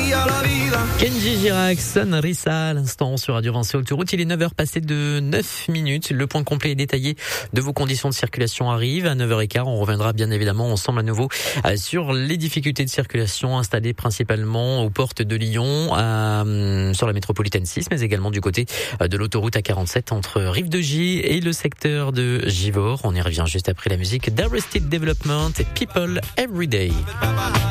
Kenji Girac, Sonrisa à l'instant sur Radio Vinci Autoroute. Il est 9h passé de 9 minutes. Le point complet et détaillé de vos conditions de circulation arrive. À 9h15, on reviendra bien évidemment ensemble à nouveau sur les difficultés de circulation installées principalement aux portes de Lyon, sur la métropolitaine 6, mais également du côté de l'autoroute A47 entre Rive-de-Gier et le secteur de Givors. On y revient juste après la musique d'Arrested Development et People Everyday.